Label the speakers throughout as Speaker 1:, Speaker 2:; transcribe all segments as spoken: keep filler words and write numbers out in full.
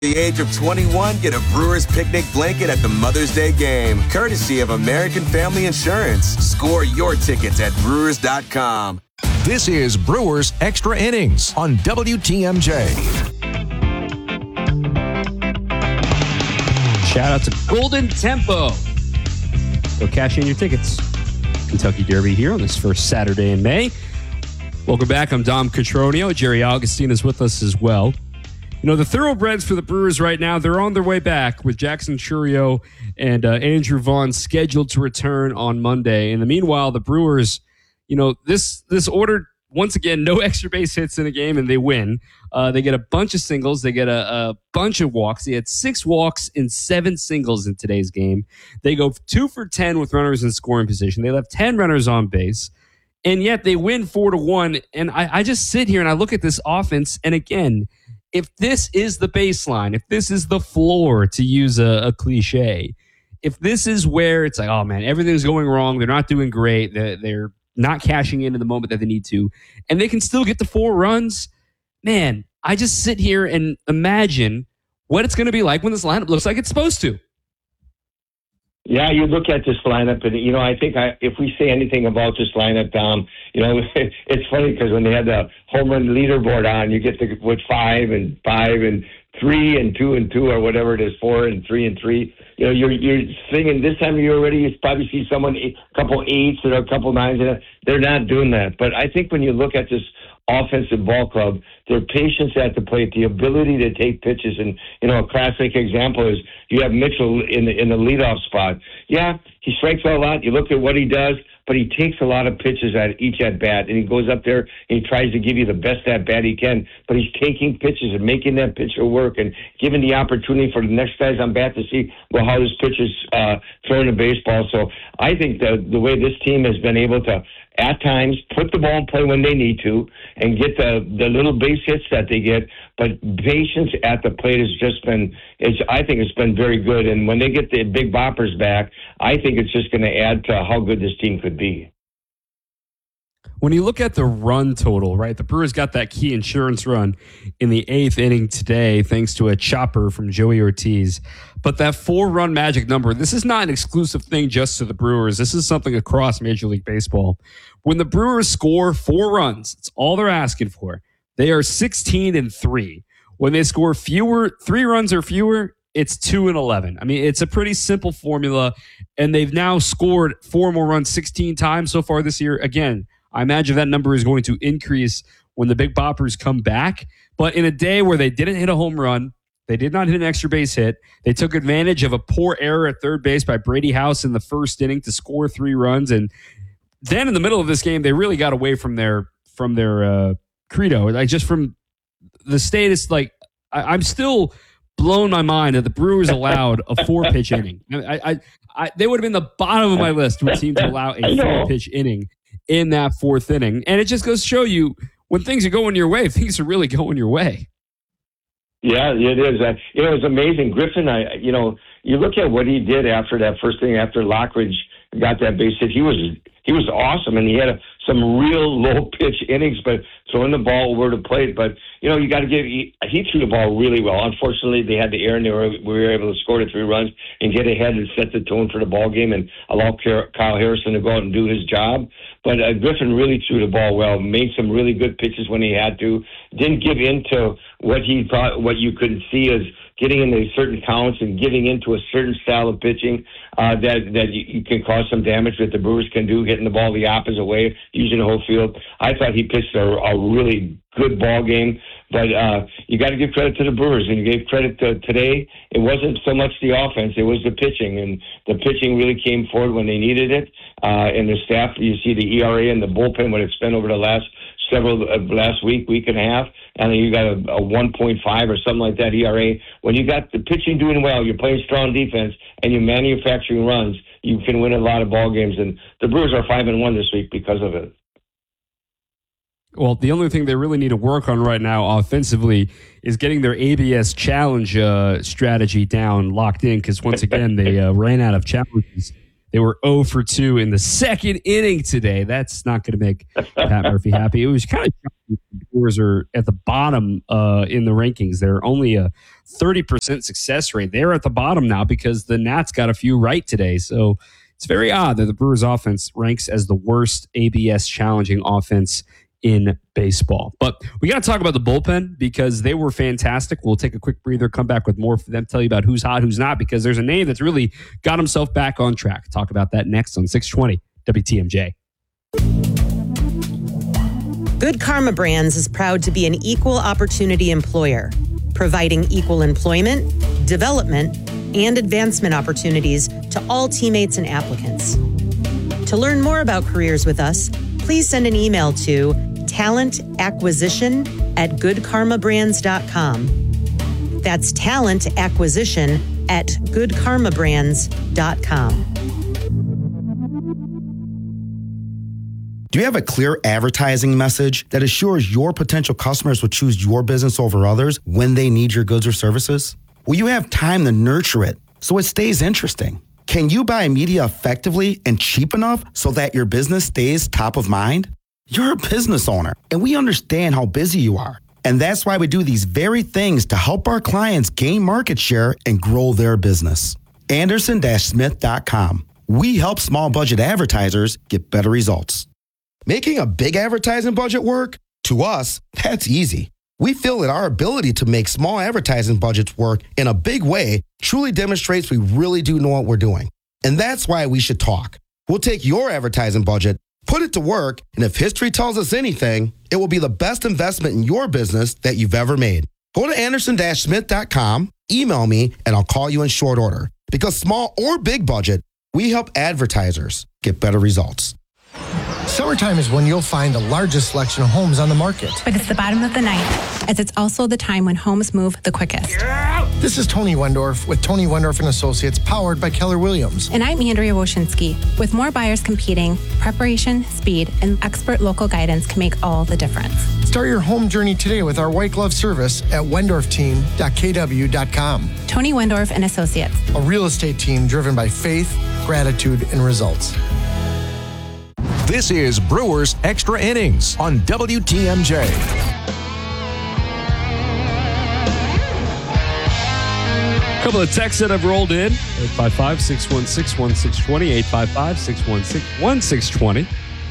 Speaker 1: the age of twenty-one, get a Brewers Picnic blanket at the Mother's Day game, courtesy of American Family Insurance. Score your tickets at brewers dot com.
Speaker 2: This is Brewers Extra Innings on W T M J.
Speaker 3: Shout out to Golden Tempo. Go cash in your tickets. Kentucky Derby here on this first Saturday in May. Welcome back. I'm Dom Cotroneo. Jerry Augustine is with us as well. You know, the thoroughbreds for the Brewers right now, they're on their way back with Jackson Chourio and uh, Andrew Vaughn scheduled to return on Monday. In the meanwhile, the Brewers, you know, this this order, once again, no extra base hits in a game, and they win. Uh, they get a bunch of singles. They get a, a bunch of walks. They had six walks and seven singles in today's game. They go two for ten with runners in scoring position. They left ten runners on base, and yet they win four to one. And I, I just sit here and I look at this offense, and again, if this is the baseline, if this is the floor, to use a, a cliche, if this is where it's like, oh man, everything's going wrong, they're not doing great, they're, they're not cashing in in the moment that they need to, and they can still get the four runs, man, I just sit here and imagine what it's going to be like when this lineup looks like it's supposed to.
Speaker 4: Yeah, you look at this lineup, and, you know, I think I, if we say anything about this lineup, Dom, you know, it's funny because when they had the home run leaderboard on, you get the with five and five and three and two and two or whatever it is, four and three and three. You know, you're you're thinking this time of year already, you probably see someone, a couple eights or a couple nines. And they're not doing that. But I think when you look at this offensive ball club, their patience at the plate, the ability to take pitches, and, you know, a classic example is you have Mitchell in the in the leadoff spot. Yeah, he strikes out a lot. You look at what he does, but he takes a lot of pitches at each at bat, and he goes up there and he tries to give you the best at bat he can. But he's taking pitches and making that pitcher work, and giving the opportunity for the next guys on bat to see, well, how this pitcher's uh, throwing the baseball. So I think the the way this team has been able to, at times, put the ball in play when they need to and get the, the little base hits that they get. But patience at the plate has just been, it's, I think it's been very good. And when they get the big boppers back, I think it's just going to add to how good this team could be.
Speaker 3: When you look at the run total, right, the Brewers got that key insurance run in the eighth inning today thanks to a chopper from Joey Ortiz. But that four-run magic number, this is not an exclusive thing just to the Brewers. This is something across Major League Baseball. When the Brewers score four runs, it's all they're asking for. They are sixteen and three. When they score fewer, three runs or fewer, it's two and eleven. I mean, it's a pretty simple formula, and they've now scored four more runs sixteen times so far this year. Again, I imagine that number is going to increase when the big boppers come back. But in a day where they didn't hit a home run, they did not hit an extra base hit, they took advantage of a poor error at third base by Brady House in the first inning to score three runs. And then in the middle of this game, they really got away from their from their uh, credo. Like, just from the status, like, I, I'm still blown my mind that the Brewers allowed a four-pitch inning. I, I, I, they would have been the bottom of my list would seem to allow a four-pitch inning in that fourth inning. And it just goes to show you, when things are going your way, things are really going your way.
Speaker 4: Yeah, it is. Uh, you know, it was amazing. Griffin, I, you know, you look at what he did after that first inning, after Lockridge got that base hit. He was he was awesome, and he had a, some real low pitch innings, but throwing the ball over the plate. But you know, you got to give. He, he threw the ball really well. Unfortunately, they had the error, and they were, we were able to score the three runs and get ahead and set the tone for the ball game, and allow Kyle Harrison to go out and do his job. But uh, Griffin really threw the ball well, made some really good pitches when he had to. Didn't give in to what he thought, what you could see as getting into certain counts and giving into a certain style of pitching uh, that that you, you can cause some damage that the Brewers can do, getting the ball the opposite way, using the whole field. I thought he pitched a, a really good ball game, but uh, you got to give credit to the Brewers, and you gave credit to today. It wasn't so much the offense, it was the pitching, and the pitching really came forward when they needed it. Uh, and the staff, you see the E R A and the bullpen, what it's been over the last several uh, last week, week and a half, and then you got a, a one point five or something like that E R A. When you got the pitching doing well, you're playing strong defense, and you're manufacturing runs, you can win a lot of ball games. And the Brewers are five and one this week because of it.
Speaker 3: Well, the only thing they really need to work on right now offensively is getting their A B S challenge uh, strategy down, locked in, because once again, they uh, ran out of challenges They were zero for two in the second inning today. That's not going to make Pat Murphy happy. It was kind of shocking. The Brewers are at the bottom uh, in the rankings. They're only a thirty percent success rate. They're at the bottom now because the Nats got a few right today. So it's very odd that the Brewers offense ranks as the worst A B S challenging offense in baseball. But we got to talk about the bullpen because they were fantastic. We'll take a quick breather, come back with more for them, tell you about who's hot, who's not, because there's a name that's really got himself back on track. Talk about that next on six twenty W T M J.
Speaker 5: Good Karma Brands is proud to be an equal opportunity employer, providing equal employment, development, and advancement opportunities to all teammates and applicants. To learn more about careers with us, please send an email to talent acquisition at good karma brands dot com. That's talent acquisition at good karma brands dot com.
Speaker 6: Do you have a clear advertising message that assures your potential customers will choose your business over others when they need your goods or services? Will you have time to nurture it so it stays interesting? Can you buy media effectively and cheap enough so that your business stays top of mind? You're a business owner, and we understand how busy you are. And that's why we do these very things to help our clients gain market share and grow their business. Anderson Smith dot com. We help small budget advertisers get better results. Making a big advertising budget work? To us, that's easy. We feel that our ability to make small advertising budgets work in a big way truly demonstrates we really do know what we're doing. And that's why we should talk. We'll take your advertising budget, put it to work, and if history tells us anything, it will be the best investment in your business that you've ever made. Go to Anderson Smith dot com, email me, and I'll call you in short order. Because small or big budget, we help advertisers get better results.
Speaker 7: Summertime is when you'll find the largest selection of homes on the market.
Speaker 8: But it's the bottom of the ninth, as it's also the time when homes move the quickest.
Speaker 7: This is Tony Wendorf with Tony Wendorf and Associates, powered by Keller Williams.
Speaker 8: And I'm Andrea Woshinski. With more buyers competing, preparation, speed, and expert local guidance can make all the difference.
Speaker 7: Start your home journey today with our white glove service at wendorf team dot k w dot com.
Speaker 8: Tony Wendorf and Associates.
Speaker 7: A real estate team driven by faith, gratitude, and results.
Speaker 2: This is Brewers Extra Innings on W T M J.
Speaker 3: A couple of texts that have rolled in. eight five five, six one six, one six two zero, eight five five, six one six, one six two zero.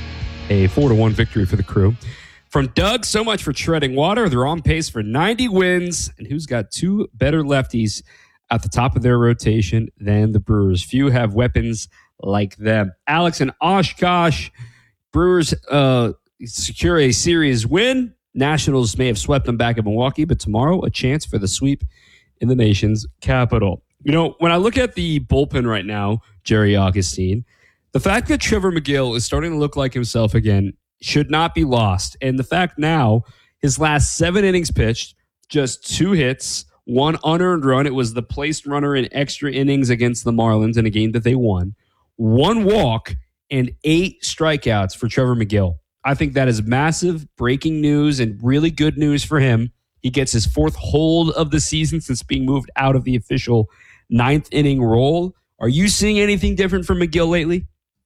Speaker 3: A four to one victory for the Crew. From Doug, so much for treading water. They're on pace for ninety wins. And who's got two better lefties at the top of their rotation than the Brewers? Few have weapons like them. Alex and Oshkosh, Brewers uh, secure a series win. Nationals may have swept them back in Milwaukee, but tomorrow a chance for the sweep in the nation's capital. You know, when I look at the bullpen right now, Jerry Augustine, the fact that Trevor Megill is starting to look like himself again should not be lost. And the fact now, his last seven innings pitched, just two hits, one unearned run. It was the placed runner in extra innings against the Marlins in a game that they won. One walk and eight strikeouts for Trevor Megill. I think that is massive breaking news and really good news for him. He gets his fourth hold of the season since being moved out of the official ninth inning role. Are you seeing anything different from Megill lately?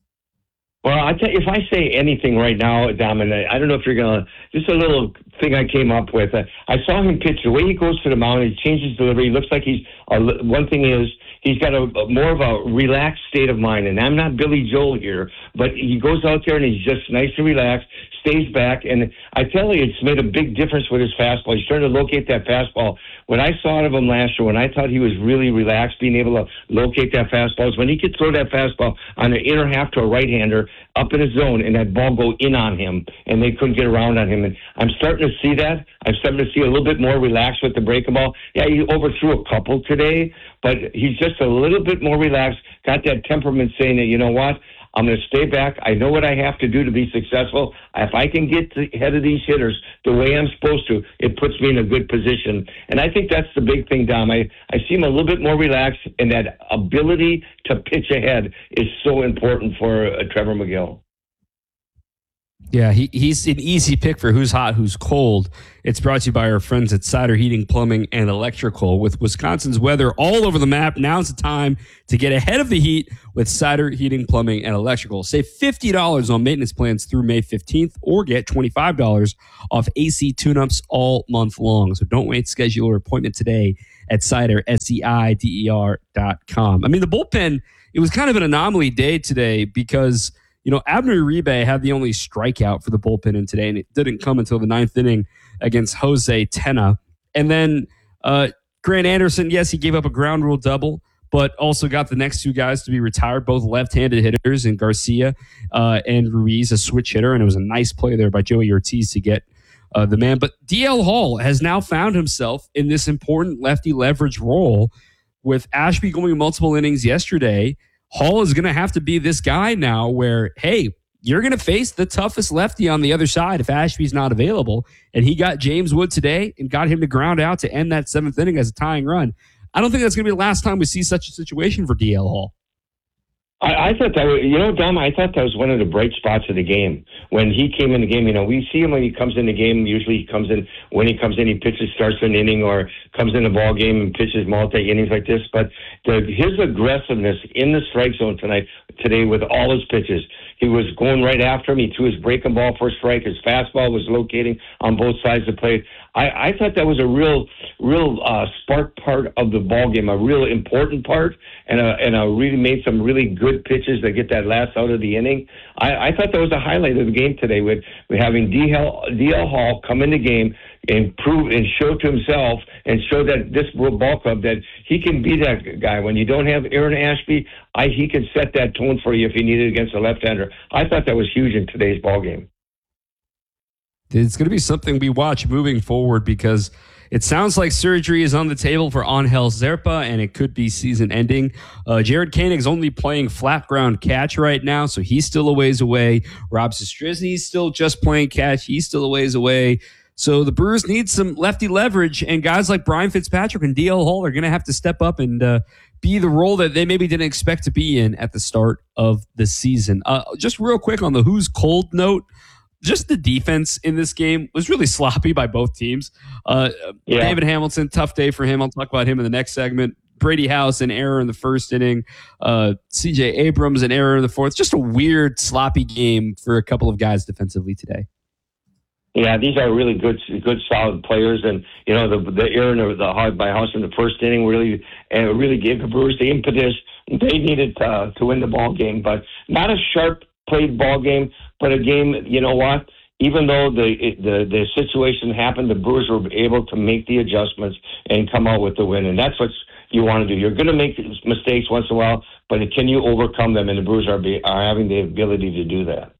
Speaker 4: Well, I tell you, if I say anything right now, Dom, and I don't know if you're going to, just a little thing I came up with. I, I saw him pitch. The way he goes to the mound, he changes delivery. He looks like he's, uh, one thing is, he's got a, a more of a relaxed state of mind. And I'm not Billy Joel here, but he goes out there and he's just nice and relaxed, stays back. And I tell you, it's made a big difference with his fastball. He's trying to locate that fastball. When I saw it of him last year, when I thought he was really relaxed, being able to locate that fastball, is when he could throw that fastball on the inner half to a right-hander up in his zone and that ball go in on him and they couldn't get around on him. And I'm starting to see that. I'm starting to see a little bit more relaxed with the breaking ball. Yeah, he overthrew a couple today, but he's just a little bit more relaxed, got that temperament saying that, you know what, I'm going to stay back. I know what I have to do to be successful. If I can get ahead of these hitters the way I'm supposed to, it puts me in a good position. And I think that's the big thing, Dom. I, I see him a little bit more relaxed, and that ability to pitch ahead is so important for uh, Trevor Megill.
Speaker 3: Yeah, he, he's an easy pick for who's hot, who's cold. It's brought to you by our friends at Cider Heating, Plumbing, and Electrical. With Wisconsin's weather all over the map, now's the time to get ahead of the heat with Cider Heating, Plumbing, and Electrical. Save fifty dollars on maintenance plans through May fifteenth or get twenty-five dollars off A C tune-ups all month long. So don't wait. Schedule your appointment today at Cider, S E I D E R dot com. I mean, the bullpen, it was kind of an anomaly day today because – you know, Abner Uribe had the only strikeout for the bullpen in today, and it didn't come until the ninth inning against Jose Tena. And then uh, Grant Anderson, yes, he gave up a ground rule double, but also got the next two guys to be retired, both left-handed hitters, and Garcia uh, and Ruiz, a switch hitter, and it was a nice play there by Joey Ortiz to get uh, the man. But D L Hall has now found himself in this important lefty leverage role with Ashby going multiple innings yesterday. Hall is going to have to be this guy now where, hey, you're going to face the toughest lefty on the other side if Ashby's not available. And he got James Wood today and got him to ground out to end that seventh inning as a tying run. I don't think that's going to be the last time we see such a situation for D L Hall.
Speaker 4: I, I thought that, was, you know, Dom, I thought that was one of the bright spots of the game. When he came in the game, you know, we see him when he comes in the game. Usually he comes in, when he comes in, he pitches, starts an inning, or comes in the ball game and pitches multi-innings like this. But the, his aggressiveness in the strike zone tonight, today with all his pitches, he was going right after him. He threw his breaking ball for a strike. His fastball was locating on both sides of the plate. I, I thought that was a real, real uh, spark part of the ball game, a real important part, and a, and a really made some really good pitches that get that last out of the inning. I, I thought that was a highlight of the game today, with, with having D L, D L Hall come in the game and prove and show to himself and show that this ball club that he can be that guy. When you don't have Aaron Ashby, I, he can set that tone for you if you need it against a left-hander. I thought that was huge in today's ball game.
Speaker 3: It's going to be something we watch moving forward because it sounds like surgery is on the table for Angel Zerpa, and it could be season ending. Uh, Jared Koenig's only playing flat ground catch right now, so he's still a ways away. Rob Sestrzy's still just playing catch. He's still a ways away. So the Brewers need some lefty leverage, and guys like Brian Fitzpatrick and D L Hall are going to have to step up and uh, be the role that they maybe didn't expect to be in at the start of the season. Uh, just real quick on the who's cold note, just the defense in this game was really sloppy by both teams. Uh, yeah. David Hamilton, tough day for him. I'll talk about him in the next segment. Brady House, an error in the first inning. Uh, C J Abrams, an error in the fourth. Just a weird, sloppy game for a couple of guys defensively today.
Speaker 4: Yeah, these are really good, good, solid players, and you know the the error of the hard by House in the first inning really, uh, really gave the Brewers the impetus they needed to, to win the ball game. But not a sharp played ball game, but a game. You know what? Even though the the the situation happened, the Brewers were able to make the adjustments and come out with the win, and that's what you want to do. You're going to make mistakes once in a while, but can you overcome them? And the Brewers are be, are having the ability to do that.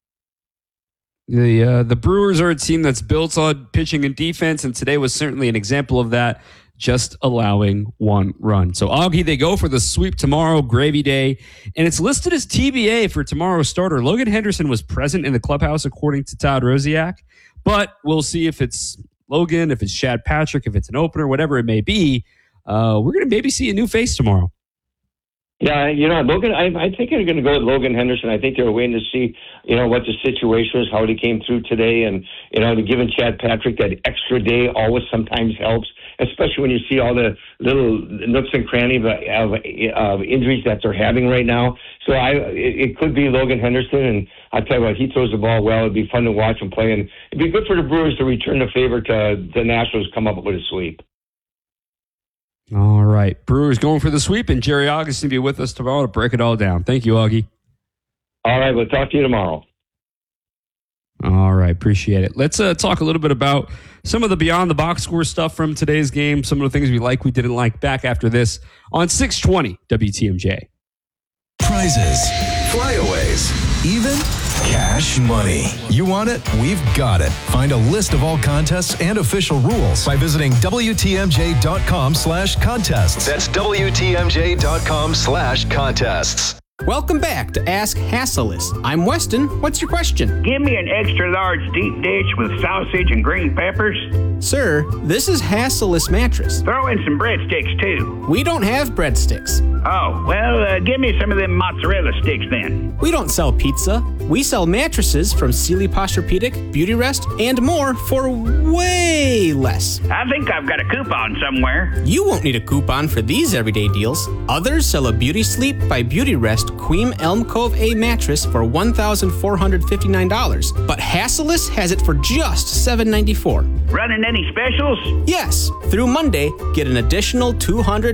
Speaker 3: The uh, the Brewers are a team that's built on pitching and defense, and today was certainly an example of that, just allowing one run. So, Augie, they go for the sweep tomorrow, Gravy Day, and it's listed as T B A for tomorrow's starter. Logan Henderson was present in the clubhouse, according to Todd Rosiak, but we'll see if it's Logan, if it's Chad Patrick, if it's an opener, whatever it may be. Uh, we're going to maybe see a new face tomorrow.
Speaker 4: Yeah, you know, Logan, I, I think they're going to go with Logan Henderson. I think they're waiting to see, you know, what the situation is, how he came through today. And, you know, giving Chad Patrick that extra day always sometimes helps, especially when you see all the little nooks and crannies of, of, of injuries that they're having right now. So I, it, it could be Logan Henderson. And I'll tell you what, he throws the ball well. It'd be fun to watch him play. And it'd be good for the Brewers to return the favor to the Nationals, come up with a sweep.
Speaker 3: All right. Brewers going for the sweep, and Jerry August will be with us tomorrow to break it all down. Thank you, Augie.
Speaker 4: All right. We'll talk to you tomorrow.
Speaker 3: All right. Appreciate it. Let's uh, talk a little bit about some of the beyond the box score stuff from today's game, some of the things we like, we didn't like, back after this on six twenty W T M J.
Speaker 2: Prizes, flyaways, even cash money. You want it? We've got it. Find a list of all contests and official rules by visiting W T M J dot com slash contests. That's W T M J dot com slash contests.
Speaker 9: Welcome back to Ask Hasselus. I'm Weston. What's your question?
Speaker 10: Give me an extra large deep dish with sausage and green peppers.
Speaker 9: Sir, this is Hasselus Mattress.
Speaker 10: Throw in some breadsticks, too.
Speaker 9: We don't have breadsticks.
Speaker 10: Oh, well, uh, give me some of them mozzarella sticks then.
Speaker 9: We don't sell pizza. We sell mattresses from Sealy Posturepedic, Beauty Rest, and more for way less.
Speaker 10: I think I've got a coupon somewhere.
Speaker 9: You won't need a coupon for these everyday deals. Others sell a Beauty Sleep by Beauty Rest Queen Elm Cove A mattress for one thousand four hundred fifty-nine dollars, but Hassellus has it for just seven hundred ninety-four dollars.
Speaker 10: Running any specials?
Speaker 9: Yes. Through Monday, get an additional two hundred